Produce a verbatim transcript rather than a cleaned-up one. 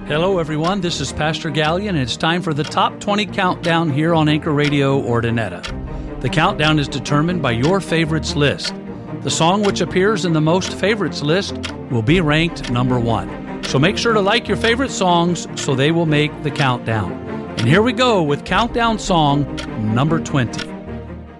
Hello, everyone. This is Pastor Gallion, and it's time for the Top twenty Countdown here on Anchor Radio Ordinetta. The countdown is determined by your favorites list. The song which appears in the most favorites list will be ranked number one. So make sure to like your favorite songs so they will make the countdown. And here we go with countdown song number twenty.